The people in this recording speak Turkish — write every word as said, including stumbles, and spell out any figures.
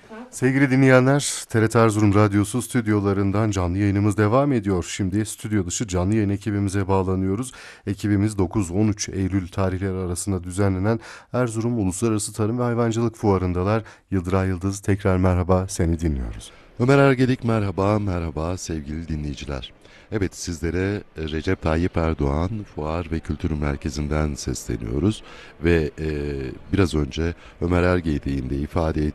Sevgili dinleyenler, T R T Erzurum Radyosu stüdyolarından canlı yayınımız devam ediyor. Şimdi stüdyo dışı canlı yayın ekibimize bağlanıyoruz. Ekibimiz dokuz on üç Eylül tarihleri arasında düzenlenen Erzurum Uluslararası Tarım ve Hayvancılık Fuarı'ndalar. Yıldıray Yıldız, tekrar merhaba, seni dinliyoruz. Ömer Ergedik merhaba, merhaba sevgili dinleyiciler. Evet, sizlere Recep Tayyip Erdoğan Fuar ve Kültür Merkezi'nden sesleniyoruz ve e, biraz önce Ömer Ergedik'in de ifade